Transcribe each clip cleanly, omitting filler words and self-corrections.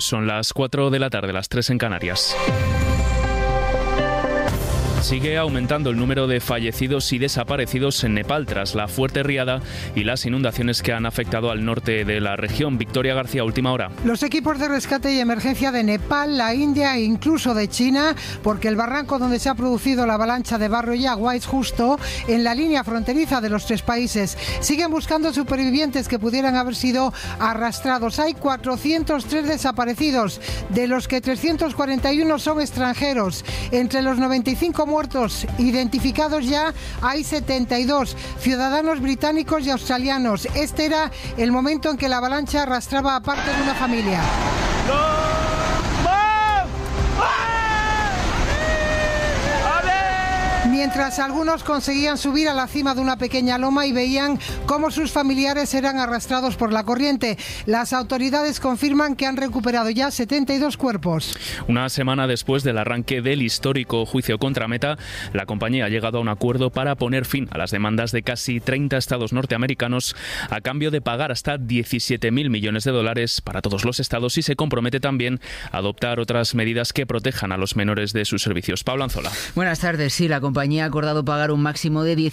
Son las 4 de la tarde, las 3 en Canarias. Sigue aumentando el número de fallecidos y desaparecidos en Nepal tras la fuerte riada y las inundaciones que han afectado al norte de la región. Victoria García, última hora. Los equipos de rescate y emergencia de Nepal, la India e incluso de China, porque el barranco donde se ha producido la avalancha de barro y agua es justo en la línea fronteriza de los tres países. Siguen buscando supervivientes que pudieran haber sido arrastrados. Hay 403 desaparecidos, de los que 341 son extranjeros. Entre los 95 muertos identificados ya hay 72 ciudadanos británicos y australianos. Este era el momento en que la avalancha arrastraba a parte de una familia. Mientras algunos conseguían subir a la cima de una pequeña loma y veían cómo sus familiares eran arrastrados por la corriente. Las autoridades confirman que han recuperado ya 72 cuerpos. Una semana después del arranque del histórico juicio contra Meta, la compañía ha llegado a un acuerdo para poner fin a las demandas de casi 30 estados norteamericanos a cambio de pagar hasta $17.000 millones para todos los estados y se compromete también a adoptar otras medidas que protejan a los menores de sus servicios. Pablo Anzola. Buenas tardes. Sí, la compañía ha acordado pagar un máximo de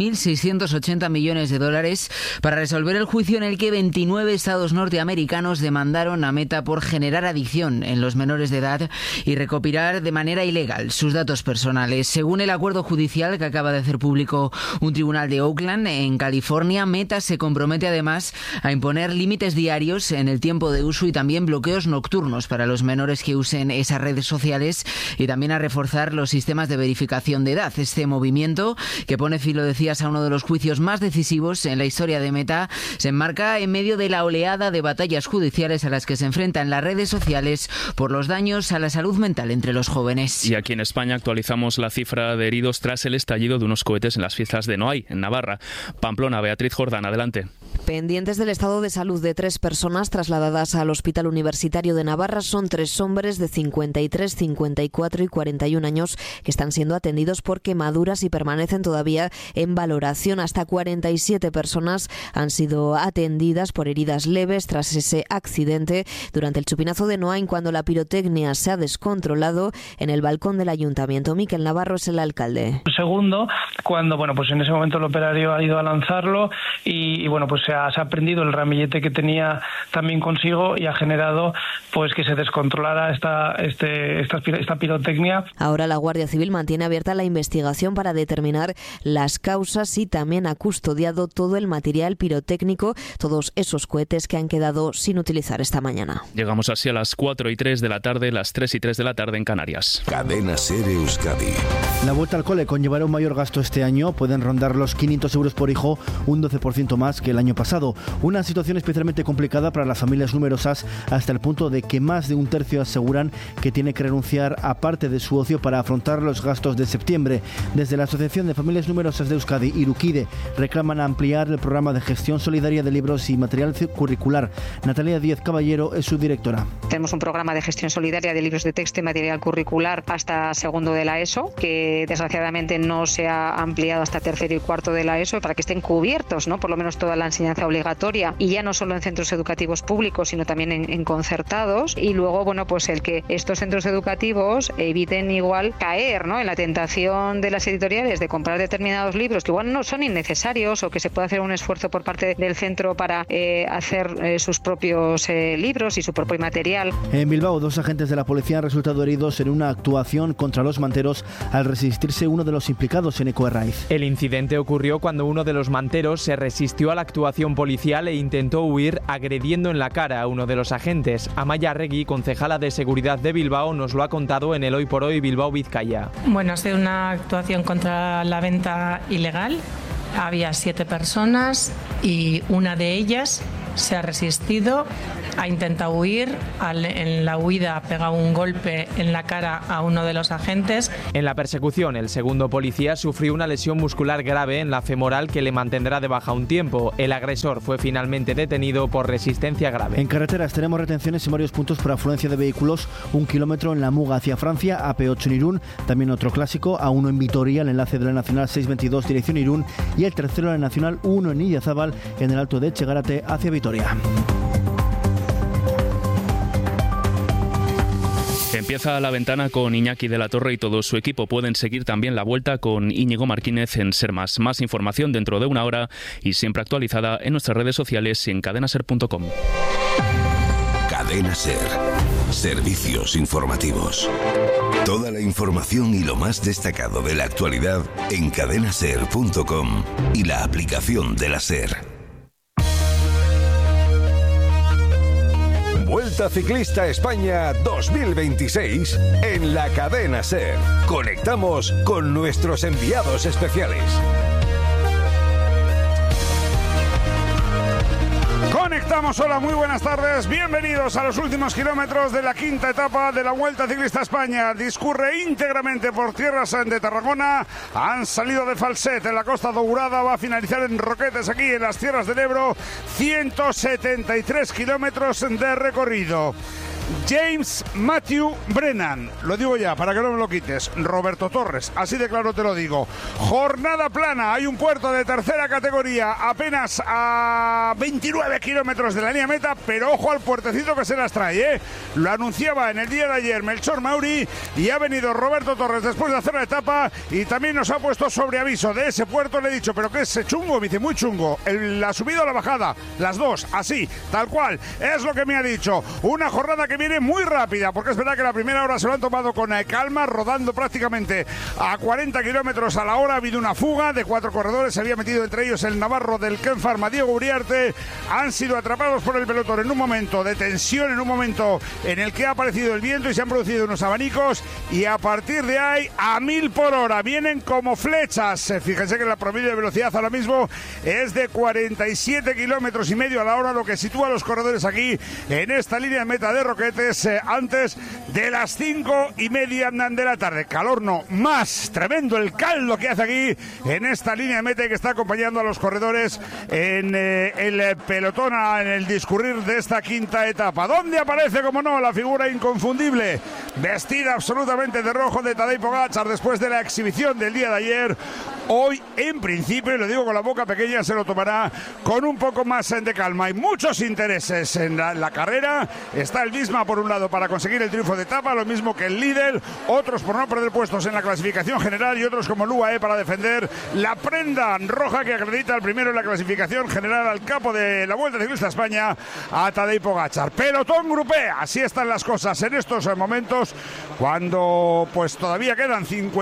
$16.680 millones para resolver el juicio en el que 29 estados norteamericanos demandaron a Meta por generar adicción en los menores de edad y recopilar de manera ilegal sus datos personales. Según el acuerdo judicial que acaba de hacer público un tribunal de Oakland, en California, Meta se compromete además a imponer límites diarios en el tiempo de uso y también bloqueos nocturnos para los menores que usen esas redes sociales y también a reforzar los sistemas de verificación de edad. Este movimiento, que pone fin, lo decías, a uno de los juicios más decisivos en la historia de Meta, se enmarca en medio de la oleada de batallas judiciales a las que se enfrentan las redes sociales por los daños a la salud mental entre los jóvenes. Y aquí en España actualizamos la cifra de heridos tras el estallido de unos cohetes en las fiestas de Noailles, en Navarra. Pamplona, Beatriz Jordán, adelante. Pendientes del estado de salud de 3 personas trasladadas al Hospital Universitario de Navarra, son 3 hombres de 53, 54 y 41 años que están siendo atendidos por quemaduras y permanecen todavía en valoración. Hasta 47 personas han sido atendidas por heridas leves tras ese accidente durante el chupinazo de Noailles, cuando la pirotecnia se ha descontrolado en el balcón del ayuntamiento. Miquel Navarro es el alcalde. Segundo, cuando pues en ese momento el operario ha ido a lanzarlo y pues se ha prendido el ramillete que tenía también consigo y ha generado pues que se descontrolara esta pirotecnia. Ahora la Guardia Civil mantiene abierta la investigación para determinar las causas y también ha custodiado todo el material pirotécnico, todos esos cohetes que han quedado sin utilizar esta mañana. Llegamos así a las 4:03 de la tarde, las 3:03 de la tarde en Canarias. Cadena SER Euskadi. La vuelta al cole conllevará un mayor gasto este año. Pueden rondar los 500 euros por hijo, un 12% más que el año pasado. Una situación especialmente complicada para las familias numerosas, hasta el punto de que más de un tercio aseguran que tiene que renunciar a parte de su ocio para afrontar los gastos de septiembre. Desde la Asociación de Familias Numerosas de Euskadi, Irukide, reclaman ampliar el programa de gestión solidaria de libros y material curricular. Natalia Díez Caballero es su directora. Tenemos un programa de gestión solidaria de libros de texto y material curricular hasta segundo de la ESO, que desgraciadamente no se ha ampliado hasta tercero y cuarto de la ESO, para que estén cubiertos, ¿no?, por lo menos toda la enseñanza obligatoria, y ya no solo en centros educativos públicos, sino también en concertados. Y luego, pues el que estos centros educativos eviten igual caer, ¿no?, en la tentación de las editoriales de comprar determinados libros que igual no son innecesarios, o que se pueda hacer un esfuerzo por parte del centro para hacer sus propios libros y su propio material. En Bilbao, 2 agentes de la policía han resultado heridos en una actuación contra los manteros al resistirse uno de los implicados en Ecoerraiz. El incidente ocurrió cuando uno de los manteros se resistió a la actuación policial e intentó huir agrediendo en la cara a uno de los agentes. Amaya Arregui, concejala de Seguridad de Bilbao, nos lo ha contado en el Hoy por Hoy Bilbao Vizcaya. Bueno, ha sido una actuación contra la venta ilegal. Había 7 personas y una de ellas se ha resistido, ha intentado huir. En la huida ha pegado un golpe en la cara a uno de los agentes. En la persecución, el segundo policía sufrió una lesión muscular grave en la femoral que le mantendrá de baja un tiempo. El agresor fue finalmente detenido por resistencia grave. En carreteras tenemos retenciones en varios puntos por afluencia de vehículos. 1 kilómetro en la Muga hacia Francia, AP8 en Irún, también otro clásico, A1 en Vitoria, el enlace de la Nacional 622 dirección Irún, y el tercero en la Nacional 1 en Idiazábal, en el Alto de Etxegarate hacia Vitoria. Empieza la ventana con Iñaki de la Torre y todo su equipo. Pueden seguir también la vuelta con Íñigo Martínez en Ser Más. Más información dentro de una hora y siempre actualizada en nuestras redes sociales y en cadenaser.com. Cadena Ser. Servicios informativos. Toda la información y lo más destacado de la actualidad en cadenaser.com y la aplicación de la Ser. Vuelta Ciclista España 2026 en la Cadena Ser. Conectamos con nuestros enviados especiales. Conectamos, hola, muy buenas tardes, bienvenidos a los últimos kilómetros de la quinta etapa de la Vuelta Ciclista España. Discurre íntegramente por tierras de Tarragona, han salido de Falset en la Costa Dourada, va a finalizar en Roquetes aquí en las tierras del Ebro, 173 kilómetros de recorrido. James Matthew Brennan, lo digo ya para que no me lo quites, Roberto Torres, así de claro te lo digo. Jornada plana, hay un puerto de tercera categoría apenas a 29 kilómetros de la línea meta, pero ojo al puertecito que se las trae, ¿eh? Lo anunciaba en el día de ayer Melchor Mauri y ha venido Roberto Torres después de hacer la etapa y también nos ha puesto sobre aviso de ese puerto. Le he dicho, ¿pero qué es chungo? Me dice, muy chungo, la subida o la bajada, las dos, así, tal cual, es lo que me ha dicho. Una jornada que viene muy rápida, porque es verdad que la primera hora se lo han tomado con calma, rodando prácticamente a 40 kilómetros a la hora. Ha habido una fuga de 4 corredores, se había metido entre ellos el navarro del Ken Pharma, Diego Uriarte. Han sido atrapados por el pelotón en un momento de tensión, en un momento en el que ha aparecido el viento y se han producido unos abanicos, y a partir de ahí a 1000 por hora vienen como flechas. Fíjense que la promedio de velocidad ahora mismo es de 47 kilómetros y medio a la hora, lo que sitúa a los corredores aquí en esta línea de meta de Roquetes antes de las 5:30 de la tarde. Calor no, más tremendo el caldo que hace aquí en esta línea de meta que está acompañando a los corredores en el pelotón, en el discurrir de esta quinta etapa, donde aparece, como no, la figura inconfundible, vestida absolutamente de rojo, de Tadej Pogačar, después de la exhibición del día de ayer. Hoy, en principio, y lo digo con la boca pequeña, se lo tomará con un poco más de calma. Hay muchos intereses en la carrera. Está el Visma, por un lado, para conseguir el triunfo de etapa, lo mismo que el líder, otros por no perder puestos en la clasificación general y otros como el UAE para defender la prenda roja que acredita al primero en la clasificación general, al capo de la Vuelta Ciclista España, a Tadej Pogačar. Pelotón grupé, así están las cosas en estos momentos, cuando pues todavía quedan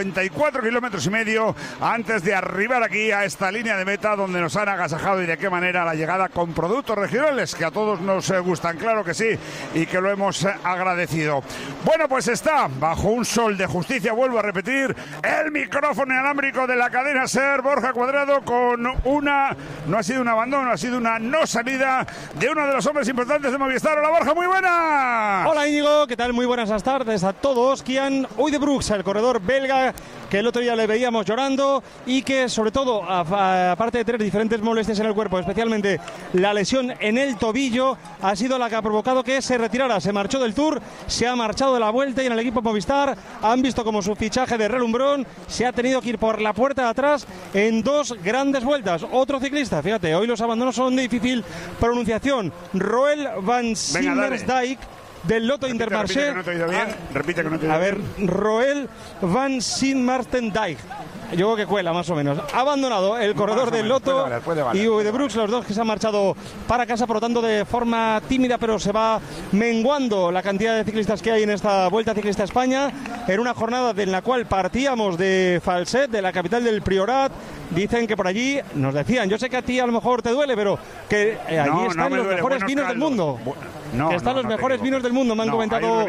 54 kilómetros y medio antes de arribar aquí a esta línea de meta, donde nos han agasajado, y de qué manera, la llegada con productos regionales que a todos nos gustan, claro que sí, y que lo hemos agradecido. Bueno, pues está bajo un sol de justicia, vuelvo a repetir, el micrófono inalámbrico de la Cadena Ser, Borja Cuadrado, con no ha sido un abandono, ha sido una no salida de uno de los hombres importantes de Movistar. Hola Borja, muy buenas. Hola Íñigo, ¿qué tal? Muy buenas tardes a todos. Kian Uijtdebroeks, el corredor belga, que el otro día le veíamos llorando y que, sobre todo, aparte de tener diferentes molestias en el cuerpo, especialmente la lesión en el tobillo, ha sido la que ha provocado que se retirara. Se marchó del Tour, se ha marchado de la Vuelta, y en el equipo Movistar han visto como su fichaje de Relumbrón se ha tenido que ir por la puerta de atrás en 2 grandes vueltas. Otro ciclista, fíjate, hoy los abandonos son de difícil pronunciación. Roel van Sinmersdijk, del Lotto Intermarché. Repite que no te he oído bien. A ver, Roel van Sinmersdijk. Yo creo que cuela, más o menos. Ha abandonado el corredor del Lotto y Uijtdebroeks, los dos que se han marchado para casa, por lo tanto, de forma tímida, pero se va menguando la cantidad de ciclistas que hay en esta Vuelta Ciclista España, en una jornada en la cual partíamos de Falset, de la capital del Priorat. Dicen que por allí, nos decían, yo sé que a ti a lo mejor te duele, pero que allí están los mejores vinos del mundo. Que están los mejores vinos del mundo, me han comentado.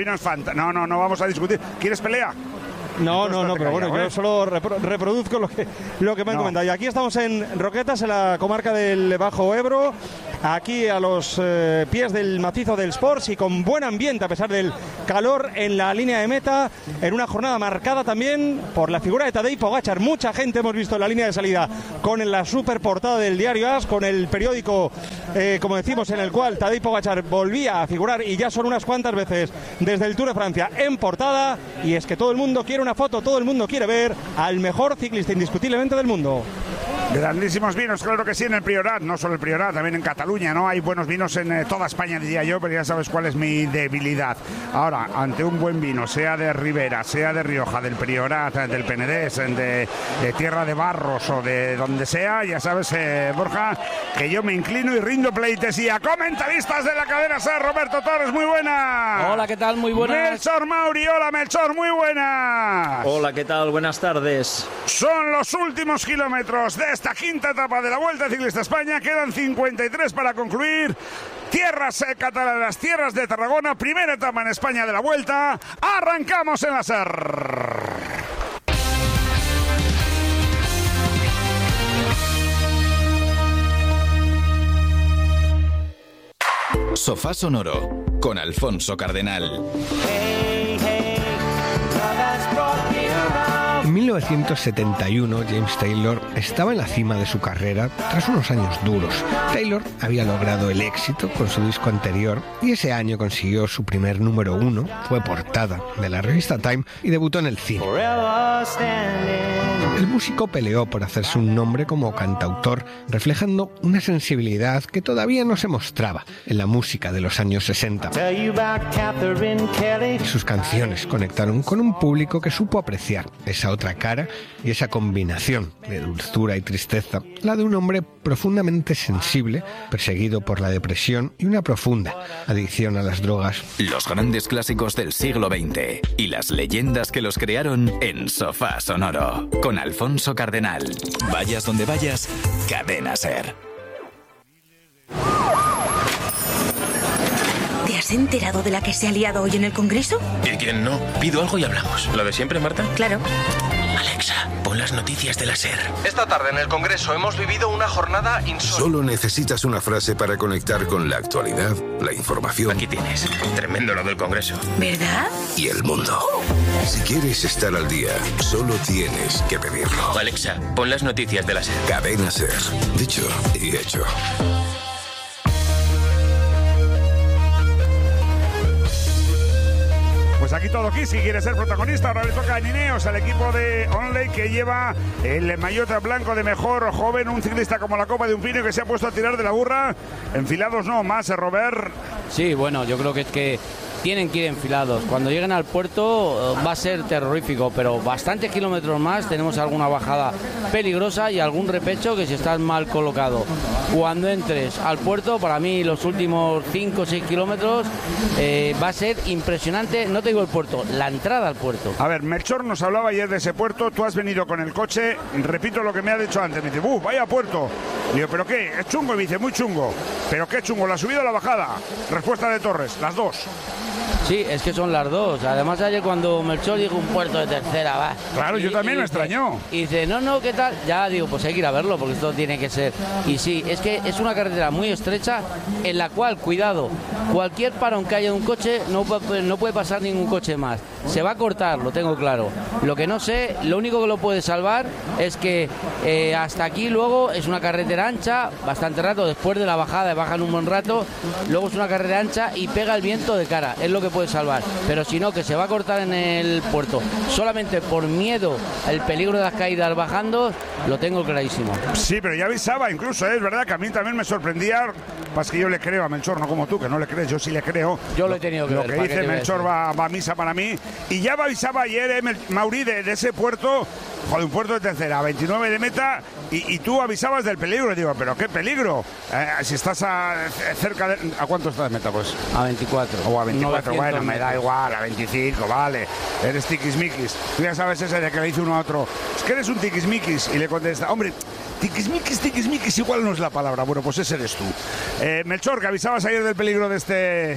No vamos a discutir. ¿Quieres pelea? No, pero bueno, yo solo reproduzco lo que me han comentado. Y aquí estamos en Roquetas, en la comarca del Bajo Ebro, aquí a los pies del macizo del Sports, y con buen ambiente a pesar del calor en la línea de meta, en una jornada marcada también por la figura de Tadej Pogačar. Mucha gente hemos visto en la línea de salida con la super portada del diario AS, con el periódico, como decimos, en el cual Tadej Pogačar volvía a figurar, y ya son unas cuantas veces desde el Tour de Francia en portada. Y es que todo el mundo quiere una foto, todo el mundo quiere ver al mejor ciclista indiscutiblemente del mundo. Grandísimos vinos, claro que sí, en el Priorat, no solo el Priorat, también en Cataluña, ¿no? Hay buenos vinos en toda España, diría yo, pero ya sabes cuál es mi debilidad. Ahora, ante un buen vino, sea de Ribera, sea de Rioja, del Priorat, del Penedés, de Tierra de Barros o de donde sea, ya sabes, Borja, que yo me inclino y rindo pleitesía. Comentaristas de la cadena SER, Roberto Torres, muy buena. Hola, ¿qué tal? Muy buenas. Melchor Mauri, hola Melchor, muy buena. Hola, ¿qué tal? Buenas tardes. Son los últimos kilómetros de esta quinta etapa de la Vuelta Ciclista España. Quedan 53 para concluir. Tierras catalanas, tierras de Tarragona, primera etapa en España de la Vuelta. Arrancamos en la SER. Sofá Sonoro con Alfonso Cardenal. En 1971, James Taylor estaba en la cima de su carrera tras unos años duros. Taylor había logrado el éxito con su disco anterior y ese año consiguió su primer número 1, fue portada de la revista Time y debutó en el cine. El músico peleó por hacerse un nombre como cantautor, reflejando una sensibilidad que todavía no se mostraba en la música de los años 60. Sus canciones conectaron con un público que supo apreciar esa otra cara y esa combinación de dulzura y tristeza, la de un hombre profundamente sensible, perseguido por la depresión y una profunda adicción a las drogas. Los grandes clásicos del siglo XX y las leyendas que los crearon en Sofá Sonoro con Alfonso Cardenal. Vayas donde vayas, Cadena SER. ¿Te has enterado de la que se ha liado hoy en el Congreso? ¿Y quién no? Pido algo y hablamos. ¿Lo de siempre, Marta? Claro. Alexa, pon las noticias de la SER. Esta tarde en el Congreso hemos vivido una jornada insólita. Solo necesitas una frase para conectar con la actualidad, la información. Aquí tienes. Tremendo lo del Congreso. ¿Verdad? Y el mundo. Si quieres estar al día, solo tienes que pedirlo. Alexa, pon las noticias de la SER. Cadena SER. Dicho y hecho. Pues aquí todo Kiski quiere ser protagonista. Ahora le toca a Nineos, al equipo de Onley, que lleva el maillot blanco de mejor joven, un ciclista como la copa de un pino que se ha puesto a tirar de la burra. Enfilados no, más, Robert. Sí, bueno, yo creo que es que tienen que ir enfilados. Cuando lleguen al puerto va a ser terrorífico, pero bastantes kilómetros más tenemos alguna bajada peligrosa y algún repecho que si estás mal colocado. Cuando entres al puerto, para mí los últimos 5 o 6 kilómetros va a ser impresionante. No te digo el puerto, la entrada al puerto. A ver, Melchor nos hablaba ayer de ese puerto. Tú has venido con el coche, repito lo que me ha dicho antes. Me dice, vaya puerto. Digo, ¿pero qué? ¿Es chungo? Y me dice, muy chungo. ¿Pero qué chungo? ¿La subida o la bajada? Respuesta de Torres, las dos. Sí, es que son las dos. Además, ayer cuando Melchor dijo un puerto de tercera, va. Claro, yo también me extrañó. Y dice, no, ¿qué tal? Ya digo, pues hay que ir a verlo, porque esto tiene que ser. Y sí, es que es una carretera muy estrecha, en la cual, cuidado, cualquier parón que haya de un coche, no puede pasar ningún coche más. Se va a cortar, lo tengo claro. Lo que no sé, lo único que lo puede salvar es que hasta aquí luego es una carretera ancha, bastante rato, después de la bajada, bajan un buen rato, luego es una carretera ancha y pega el viento de cara, es lo que puede salvar, pero si no, que se va a cortar en el puerto solamente por miedo al peligro de las caídas bajando, lo tengo clarísimo. Sí, pero ya avisaba incluso, es verdad que a mí también me sorprendía, pues que yo le creo a Melchor, no como tú, que no le crees, yo sí le creo. Yo lo he tenido que ver. Lo que dice Melchor va a misa para mí, y ya avisaba ayer Mauri de ese puerto, joder, un puerto de tercera, 29 de meta, y tú avisabas del peligro. Digo, ¿pero qué peligro? Si estás cerca de... ¿A cuánto estás de meta, pues? A 24. O a 24, bueno, me da igual, a 25, vale. Eres tiquismiquis. Tú ya sabes ese de que le dice uno a otro, es que eres un tiquismiquis, y le contesta, hombre, tiquismiquis, igual no es la palabra. Bueno, pues ese eres tú. Melchor, que avisabas ayer del peligro de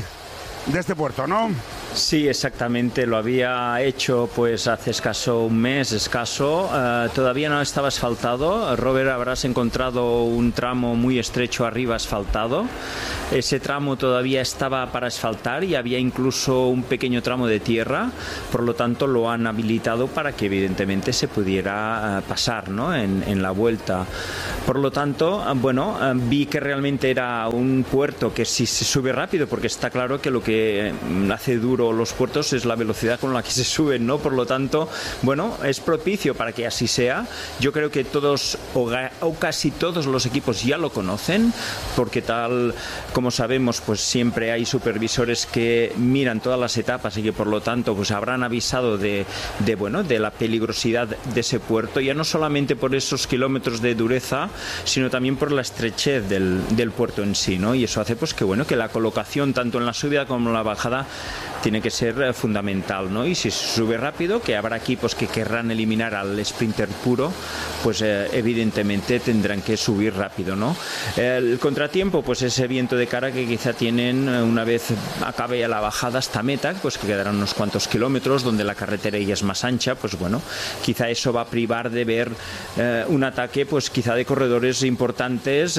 este puerto, ¿no? Sí, exactamente, lo había hecho pues hace un mes escaso, todavía no estaba asfaltado. Robert, habrás encontrado un tramo muy estrecho arriba asfaltado, ese tramo todavía estaba para asfaltar y había incluso un pequeño tramo de tierra, por lo tanto lo han habilitado para que evidentemente se pudiera pasar, ¿no? en la vuelta. Por lo tanto, bueno, vi que realmente era un puerto que sí se sube rápido, porque está claro que lo que hace duro los puertos es la velocidad con la que se suben, ¿no? Por lo tanto, bueno, es propicio para que así sea. Yo creo que todos o casi todos los equipos ya lo conocen, porque tal como sabemos, pues siempre hay supervisores que miran todas las etapas y que por lo tanto pues habrán avisado de la peligrosidad de ese puerto, ya no solamente por esos kilómetros de dureza, sino también por la estrechez del puerto en sí, ¿no? Y eso hace pues que la colocación tanto en la subida como en la bajada tiene que ser fundamental, ¿no? Y si se sube rápido, que habrá equipos que querrán eliminar al sprinter puro, pues evidentemente tendrán que subir rápido, ¿no? El contratiempo, pues ese viento de cara que quizá tienen una vez acabe la bajada hasta meta, pues que quedarán unos cuantos kilómetros donde la carretera ya es más ancha, pues bueno, quizá eso va a privar de ver un ataque, pues quizá de corredores importantes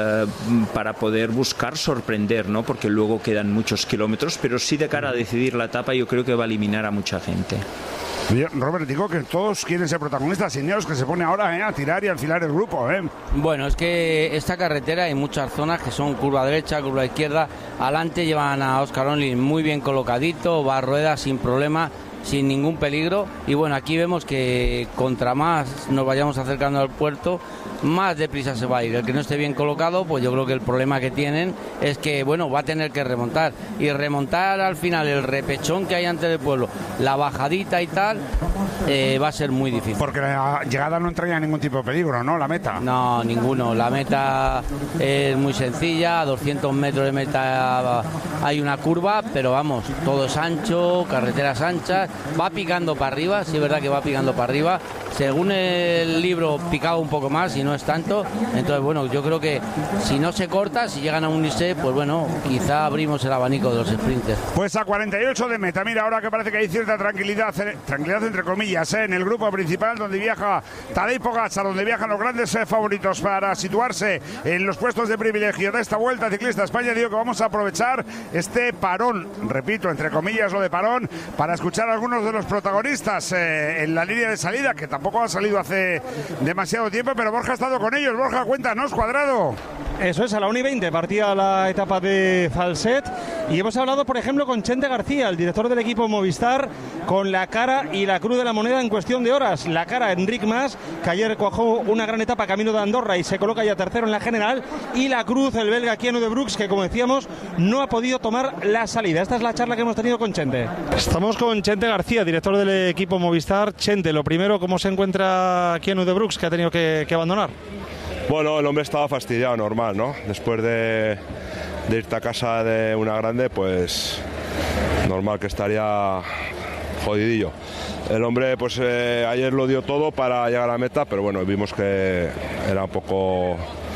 para poder buscar sorprender, ¿no? Porque luego quedan muchos kilómetros, pero sí de cara a decidir la etapa yo creo que va a eliminar a mucha gente. Robert, digo que todos quieren ser protagonistas, Ineos, que se pone ahora a tirar y alfilar el grupo. Bueno, es que esta carretera hay muchas zonas que son curva derecha, curva izquierda. Adelante llevan a Óscar Onlin muy bien colocadito, va a ruedas sin problema, sin ningún peligro. Y bueno, aquí vemos que contra más nos vayamos acercando al puerto, más deprisa se va a ir. El que no esté bien colocado, pues yo creo que el problema que tienen es que, bueno, va a tener que remontar. Y remontar al final el repechón que hay antes del pueblo, la bajadita y tal, va a ser muy difícil. Porque la llegada no entraña ningún tipo de peligro, ¿no? La meta. No, ninguno. La meta es muy sencilla, a 200 metros de meta hay una curva, pero vamos, todo es ancho, carreteras anchas, va picando para arriba, sí es verdad que va picando para arriba. Según el libro picaba un poco más y no es tanto, entonces bueno, yo creo que si no se corta, si llegan a unirse, pues bueno, quizá abrimos el abanico de los sprinters. Pues a 48 de meta, mira, ahora que parece que hay cierta tranquilidad entre comillas, en el grupo principal donde viaja Tadej Pogačar, donde viajan los grandes favoritos para situarse en los puestos de privilegio de esta Vuelta Ciclista a España. Digo que vamos a aprovechar este parón, repito, entre comillas lo de parón, para escuchar a algunos de los protagonistas en la línea de salida, que tampoco ha salido hace demasiado tiempo, pero Borja ha estado con ellos. Borja, cuéntanos, Cuadrado. Eso es, a la 1:20 partía la etapa de Falset y hemos hablado, por ejemplo, con Chente García, el director del equipo Movistar, con la cara y la cruz de la moneda en cuestión de horas. La cara, Enric Mas, que ayer cuajó una gran etapa camino de Andorra y se coloca ya tercero en la general, y la cruz, el belga Kian Udebrooks, que como decíamos, no ha podido tomar la salida. Esta es la charla que hemos tenido con Chente. Estamos con Chente García, director del equipo Movistar. Chente, lo primero, ¿cómo se encuentra Kian Udebrooks, que ha tenido que abandonar? Bueno, el hombre estaba fastidiado, normal, ¿no? Después de irte a casa de una grande, pues normal que estaría jodidillo. El hombre, pues ayer lo dio todo para llegar a la meta, pero bueno, vimos que era un poco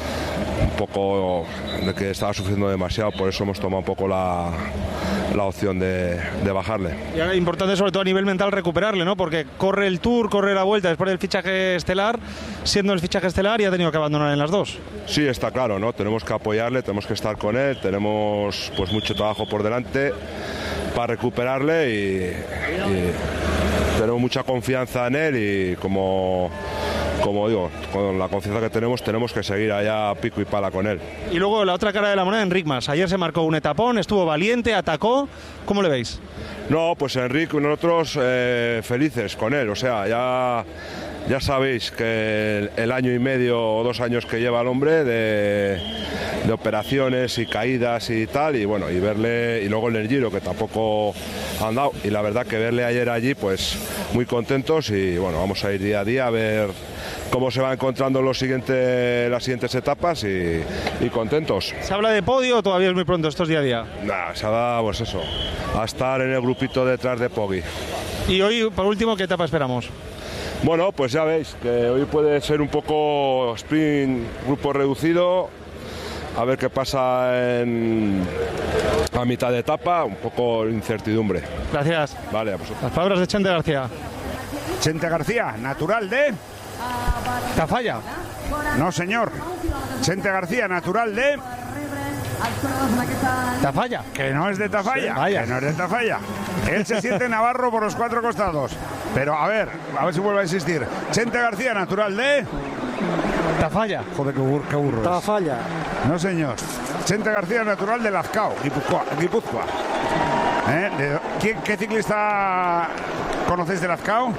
de que estaba sufriendo demasiado, por eso hemos tomado un poco la opción de bajarle. Y ahora es importante, sobre todo a nivel mental, recuperarle, ¿no? Porque corre el Tour, corre la Vuelta después del fichaje estelar, siendo el fichaje estelar, y ha tenido que abandonar en las dos. Sí, está claro, ¿no? Tenemos que apoyarle, tenemos que estar con él, tenemos pues mucho trabajo por delante para recuperarle y tenemos mucha confianza en él y como digo, con la confianza que tenemos que seguir allá pico y pala con él. Y luego la otra cara de la moneda, Enric Mas. Ayer se marcó un etapón, estuvo valiente, atacó. ¿Cómo le veis? No, pues Enric, nosotros felices con él. O sea, ya sabéis que el año y medio o 2 años que lleva el hombre de operaciones y caídas y tal, y bueno, y verle, y luego en el Giro, que tampoco han dado, y la verdad que verle ayer allí, pues muy contentos, y bueno, vamos a ir día a día a ver cómo se van encontrando las siguientes etapas y contentos. ¿Se habla de podio o todavía es muy pronto, estos día a día? Nah, se va, pues eso, a estar en el grupito detrás de Poggi. Y hoy, por último, ¿qué etapa esperamos? Bueno, pues ya veis que hoy puede ser un poco sprint, grupo reducido, a ver qué pasa a mitad de etapa, un poco incertidumbre. Gracias. Vale, a vosotros. Las palabras de Chente García. Chente García, natural de Tafalla. No, señor. Chente García, natural de Tafalla. Que no es de Tafalla. Sí, que no es de Tafalla. Él se siente navarro por los 4 costados. Pero a ver si vuelve a insistir. Chente García, natural de Tafalla. Joder, qué burro. Tafalla. No, señor. Chente García, natural de Lazcao, Guipúzcoa. ¿Qué ciclista conocéis de Lazcao?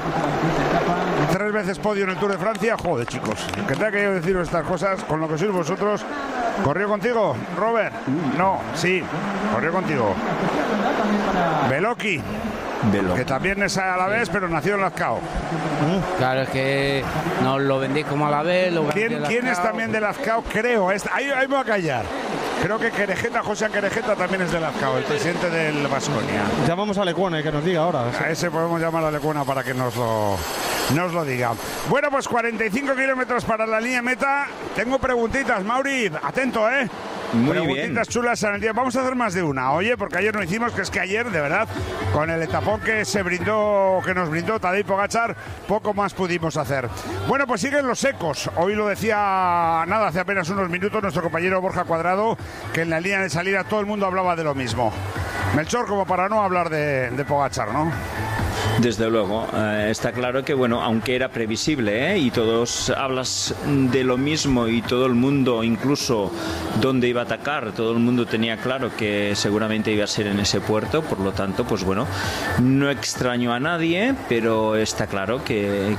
3 veces podio en el Tour de Francia. Joder, chicos, que tenga que yo deciros estas cosas con lo que sois vosotros. ¿Corrió contigo, Robert? No, sí, corrió contigo. Beloki, que también es a la vez, pero nació en Lazcao. Claro, es que nos lo vendéis como a la vez. ¿Quién es también de Lazcao? Creo, ahí me voy a callar. Creo que Querejeta, José Querejeta también es de Lazcao, el presidente del Baskonia. Llamamos a Lecuona que nos diga ahora. A ese podemos llamar a Lecuona para que nos lo diga. Bueno, pues 45 kilómetros para la línea meta. Tengo preguntitas, Mauri, atento, Muy preguntitas bien. chulas en el día. Vamos a hacer más de una, oye, porque ayer no hicimos, que es que ayer, de verdad, con el etapón que nos brindó Tadej Pogačar, poco más pudimos hacer. Bueno, pues siguen los secos. Hoy lo decía, hace apenas unos minutos, nuestro compañero Borja Cuadrado, que en la línea de salida todo el mundo hablaba de lo mismo. Melchor, como para no hablar de Pogačar, ¿no? Desde luego, está claro que, bueno, aunque era previsible, y todos hablas de lo mismo y todo el mundo, incluso dónde iba a atacar, todo el mundo tenía claro que seguramente iba a ser en ese puerto, por lo tanto, pues bueno, no extraño a nadie, pero está claro que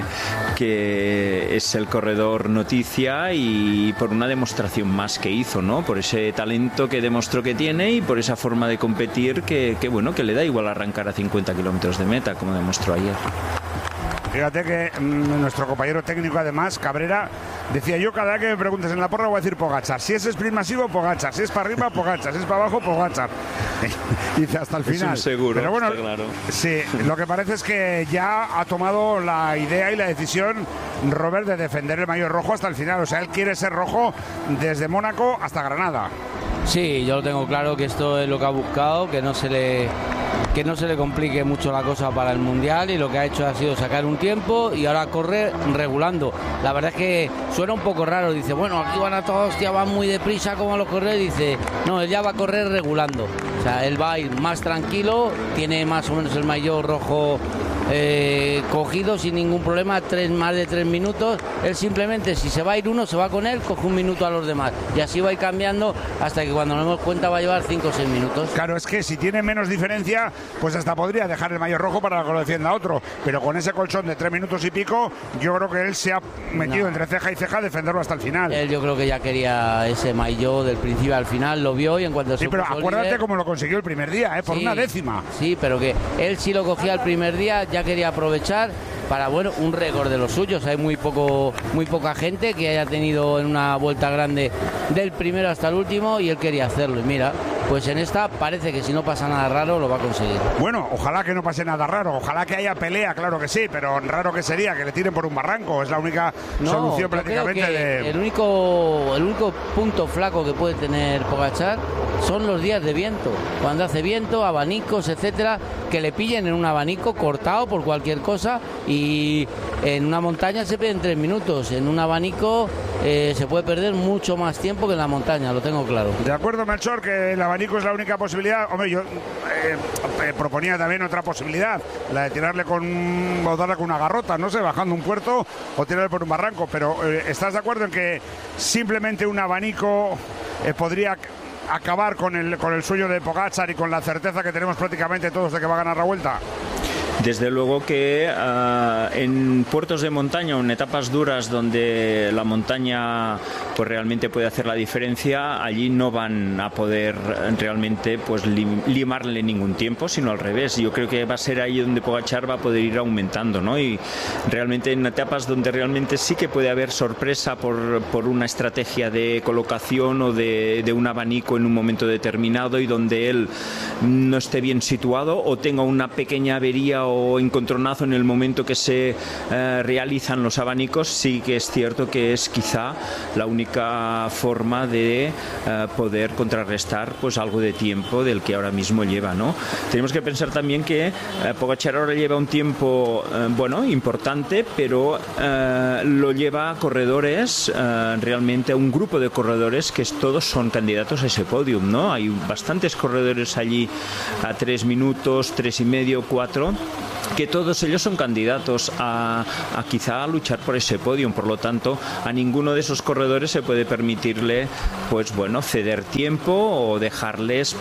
es el corredor noticia y por una demostración más que hizo, ¿no? Por ese talento que demostró que tiene y por esa forma de competir que bueno, que le da igual arrancar a 50 kilómetros de meta, como demostró ayer. Fíjate que nuestro compañero técnico, además, Cabrera, decía: yo cada vez que me preguntes en la porra voy a decir Pogačar. Si es sprint masivo, Pogačar. Si es para arriba, Pogačar. Si es para abajo, Pogačar. Dice hasta el final. Es un seguro, pero bueno, está claro. Sí, lo que parece es que ya ha tomado la idea y la decisión Robert de defender el maillot rojo hasta el final. O sea, él quiere ser rojo desde Mónaco hasta Granada. Sí, yo lo tengo claro, que esto es lo que ha buscado, que no se le complique mucho la cosa para el Mundial, y lo que ha hecho ha sido sacar un tiempo y ahora corre regulando. La verdad es que suena un poco raro, dice, bueno, aquí van a todos, hostia, van muy deprisa como los corredores, dice, no, él ya va a correr regulando. O sea, él va a ir más tranquilo, tiene más o menos el maillot rojo cogido sin ningún problema, más de 3 minutos. Él simplemente, si se va a ir uno, se va con él, coge un minuto a los demás, y así va a ir cambiando hasta que cuando nos demos cuenta va a llevar 5 o 6 minutos. Claro, es que si tiene menos diferencia, pues hasta podría dejar el maillot rojo para que lo defienda otro, pero con ese colchón de 3 minutos y pico, yo creo que él se ha metido entre ceja y ceja a defenderlo hasta el final. Él, yo creo que ya quería ese maillot del principio al final, lo vio, y en cuanto sí, pero acuérdate líder, cómo lo consiguió el primer día, por una décima. Sí, pero que él sí lo cogía el primer día, ya quería aprovechar para, bueno, un récord de los suyos. Hay muy poca gente que haya tenido en una vuelta grande del primero hasta el último, y él quería hacerlo, y mira, pues en esta parece que si no pasa nada raro lo va a conseguir. Bueno, ojalá que no pase nada raro, ojalá que haya pelea, claro que sí, pero raro que sería que le tiren por un barranco, es la única solución prácticamente de... El único punto flaco que puede tener Pogačar son los días de viento, cuando hace viento, abanicos, etcétera, que le pillen en un abanico cortado por cualquier cosa, y en una montaña se pierden 3 minutos, en un abanico se puede perder mucho más tiempo que en la montaña, lo tengo claro. De acuerdo, Melchor, que el abanico es la única posibilidad. Hombre, yo proponía también otra posibilidad, la de tirarle o darle con una garrota, no sé, bajando un puerto o tirarle por un barranco, pero ¿estás de acuerdo en que simplemente un abanico podría acabar con el sueño de Pogačar y con la certeza que tenemos prácticamente todos de que va a ganar la Vuelta? Desde luego que en puertos de montaña o en etapas duras donde la montaña pues realmente puede hacer la diferencia, allí no van a poder realmente pues limarle ningún tiempo, sino al revés. Yo creo que va a ser ahí donde Pogačar va a poder ir aumentando, ¿no? Y realmente en etapas donde realmente sí que puede haber sorpresa por una estrategia de colocación o de un abanico en un momento determinado, y donde él no esté bien situado o tenga una pequeña avería o encontronazo en el momento que se realizan los abanicos, sí que es cierto que es quizá la única forma de poder contrarrestar pues algo de tiempo del que ahora mismo lleva, ¿no? Tenemos que pensar también que Pogačar ahora lleva un tiempo importante, pero lo lleva a corredores, realmente a un grupo de corredores que todos son candidatos a ese podium, ¿no? Hay bastantes corredores allí a 3 minutos, 3 y medio, 4, que todos ellos son candidatos a quizá a luchar por ese podio. Por lo tanto, a ninguno de esos corredores se puede permitirle ceder tiempo o dejarles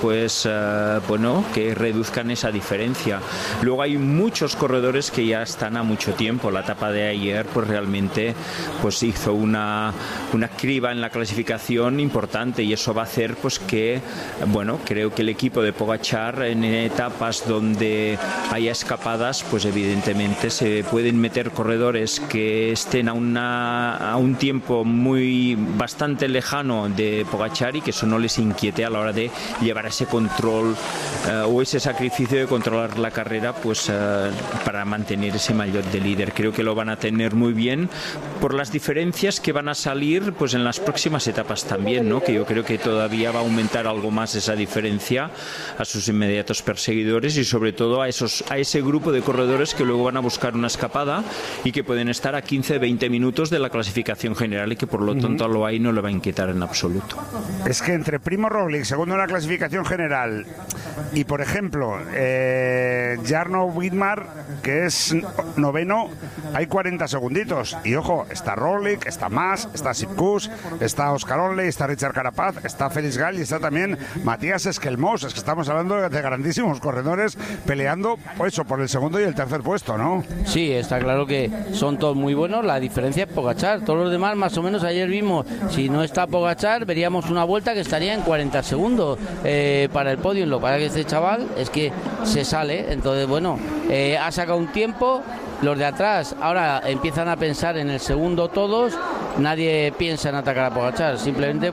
que reduzcan esa diferencia. Luego hay muchos corredores que ya están a mucho tiempo. La etapa de ayer realmente hizo una criba en la clasificación importante, y eso va a hacer que creo que el equipo de Pogačar, en etapas donde haya escapadas, evidentemente se pueden meter corredores que estén a un tiempo bastante lejano de Pogačar, y que eso no les inquiete a la hora de llevar ese control o ese sacrificio de controlar la carrera para mantener ese maillot de líder. Creo que lo van a tener muy bien por las diferencias que van a salir en las próximas etapas también, ¿no? Que yo creo que todavía va a aumentar algo más esa diferencia a sus inmediatos perseguidores, y sobre todo a ese grupo de corredores que luego van a buscar una escapada y que pueden estar a 15-20 minutos de la clasificación general, y que por lo tanto a Loaiz no le va a inquietar en absoluto. Es que entre Primo Roglic, segundo en la clasificación general, y por ejemplo Jarno Widmar, que es noveno, hay 40 segunditos. Y ojo, está Roglic, está Mas, está Sipkus, está Oscar Onley, está Richard Carapaz, está Félix Gall y está también Matías Esquelmós. Es que estamos hablando de grandísimos corredores peleando por el segundo y el tercer puesto, ¿no? Sí, está claro que son todos muy buenos. La diferencia es Pogačar. Todos los demás, más o menos, ayer vimos, si no está Pogačar, veríamos una vuelta que estaría en 40 segundos para el podio. Lo que pasa es que este chaval es que se sale. Entonces, ha sacado un tiempo. Los de atrás ahora empiezan a pensar en el segundo todos. Nadie piensa en atacar a Pogačar. Simplemente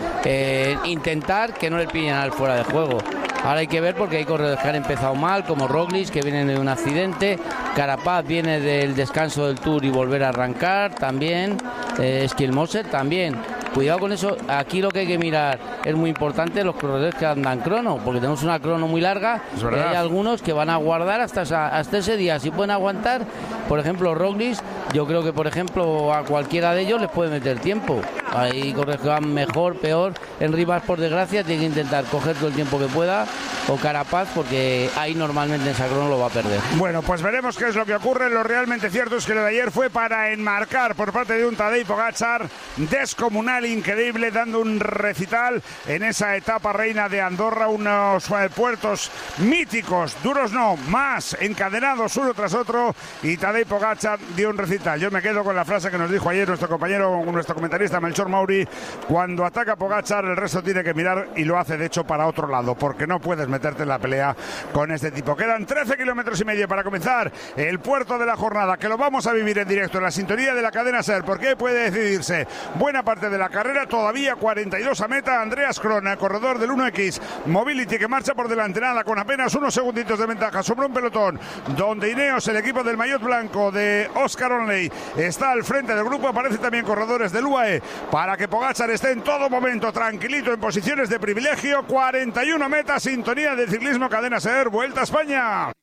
intentar que no le pillen al fuera de juego. Ahora hay que ver, porque hay corredores que han empezado mal, como Roglic, que vienen de un accidente. Carapaz viene del descanso del Tour y volver a arrancar también. Esquelmós también. Cuidado con eso. Aquí lo que hay que mirar es muy importante los corredores que andan crono, porque tenemos una crono muy larga y hay algunos que van a guardar hasta ese día. Si pueden aguantar, por ejemplo, Roglic, yo creo que, por ejemplo, a cualquiera de ellos les puede meter tiempo. Hay corredores que van mejor, peor. En Rivas, por desgracia, tiene que intentar coger todo el tiempo que pueda, o Carapaz, porque ahí normalmente en esa crono lo va a perder. Bueno, pues veremos qué es lo que ocurre. Lo realmente cierto es que lo de ayer fue para enmarcar por parte de un Tadej Pogačar descomunal, increíble, dando un recital en esa etapa reina de Andorra, unos puertos míticos, duros no, más encadenados uno tras otro, y Tadej Pogačar dio un recital. Yo me quedo con la frase que nos dijo ayer nuestro comentarista Melchor Mauri: cuando ataca Pogačar, el resto tiene que mirar, y lo hace de hecho para otro lado, porque no puedes meterte en la pelea con este tipo. Quedan 13 kilómetros y medio para comenzar el puerto de la jornada, que lo vamos a vivir en directo en la sintonía de la cadena SER, porque puede decidirse buena parte de la carrera. Todavía 42 a meta. Andreas Kron, el corredor del 1X Mobility, que marcha por delante, nada, con apenas unos segunditos de ventaja sobre un pelotón donde Ineos, el equipo del maillot blanco de Oscar Onley, está al frente del grupo. Aparecen también corredores del UAE para que Pogačar esté en todo momento tranquilito en posiciones de privilegio. 41 metas, sintonía de ciclismo, cadena SER, Vuelta a España.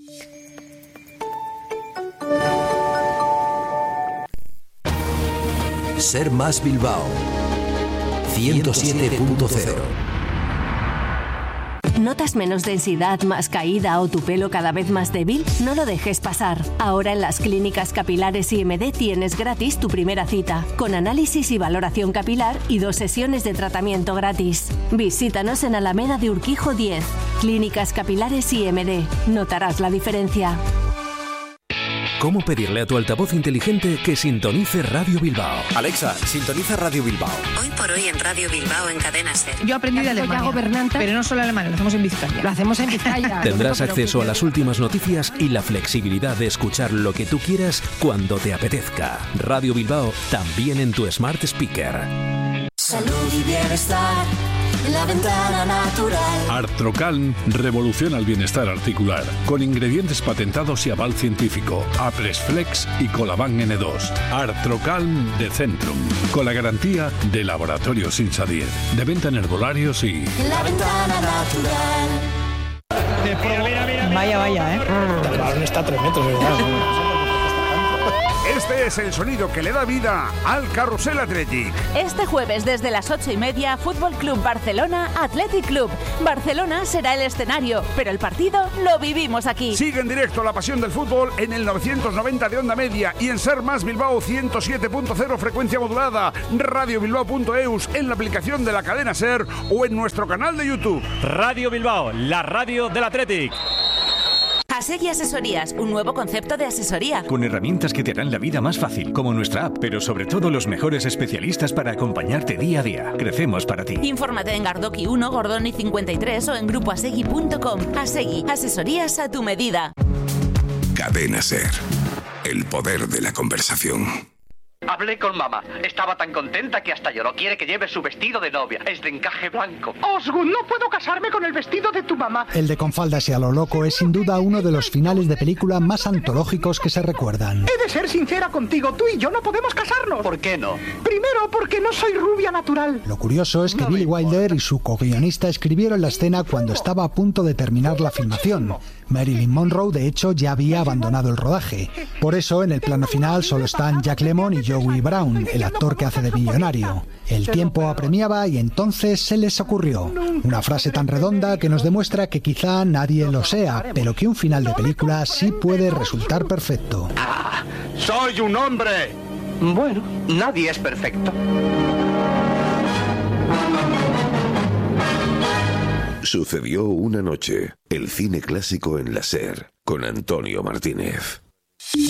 Ser Más Bilbao 107.0. ¿Notas menos densidad, más caída o tu pelo cada vez más débil? No lo dejes pasar. Ahora en las clínicas capilares IMD tienes gratis tu primera cita, con análisis y valoración capilar y 2 sesiones de tratamiento gratis. Visítanos en Alameda de Urquijo 10. Clínicas capilares IMD. Notarás la diferencia. ¿Cómo pedirle a tu altavoz inteligente que sintonice Radio Bilbao? Alexa, sintoniza Radio Bilbao. Hoy por hoy en Radio Bilbao, en Cadena SER. Yo aprendí de Alemania, pero no solo alemán, lo hacemos en Vizcaya. Lo hacemos en Vizcaya. Tendrás acceso a las últimas noticias y la flexibilidad de escuchar lo que tú quieras cuando te apetezca. Radio Bilbao, también en tu Smart Speaker. Salud y bienestar. La ventana natural. Artrocalm revoluciona el bienestar articular con ingredientes patentados y aval científico. Apresflex y Colaban N2. Artrocalm de Centrum, con la garantía de Laboratorios Insadir. De venta en herbolarios y... La ventana natural. Mira. Vaya, ¿eh? El balón está a 3 metros, ¿verdad? Este es el sonido que le da vida al Carrusel Athletic. Este jueves desde las 8:30, Fútbol Club Barcelona Athletic Club. Barcelona será el escenario, pero el partido lo vivimos aquí. Sigue en directo la pasión del fútbol en el 990 de onda media y en Ser Más Bilbao 107.0 frecuencia modulada, radiobilbao.eus, en la aplicación de la cadena Ser o en nuestro canal de YouTube. Radio Bilbao, la radio del Athletic. Asegui Asesorías, un nuevo concepto de asesoría. Con herramientas que te harán la vida más fácil, como nuestra app, pero sobre todo los mejores especialistas para acompañarte día a día. Crecemos para ti. Infórmate en Gardoki 1, Gordoni 53 o en grupoasegui.com. Asegui, asesorías a tu medida. Cadena Ser. El poder de la conversación. Hablé con mamá. Estaba tan contenta que hasta lloró. Quiere que lleve su vestido de novia. Es de encaje blanco. Osgood, no puedo casarme con el vestido de tu mamá. El de Con faldas y a lo loco es sin duda uno de los finales de película más antológicos que se recuerdan. He de ser sincera contigo. Tú y yo no podemos casarnos. ¿Por qué no? Primero, porque no soy rubia natural. Lo curioso es que Billy Wilder y su co-guionista escribieron la escena cuando estaba a punto de terminar la filmación. Marilyn Monroe, de hecho, ya había abandonado el rodaje. Por eso, en el plano final solo están Jack Lemmon y Joey Brown, el actor que hace de millonario. El tiempo apremiaba y entonces se les ocurrió una frase tan redonda que nos demuestra que quizá nadie lo sea, pero que un final de película sí puede resultar perfecto. ¡Ah! ¡Soy un hombre! Bueno, nadie es perfecto. Sucedió una noche. El cine clásico en la Ser, con Antonio Martínez.